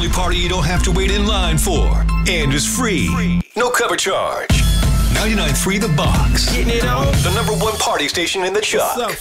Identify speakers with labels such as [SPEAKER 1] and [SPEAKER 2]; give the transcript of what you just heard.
[SPEAKER 1] only party you don't have to wait in line for. And is free. No cover charge. 99.3 The Box.
[SPEAKER 2] Getting it on.
[SPEAKER 1] The #1 party station in the Chuck.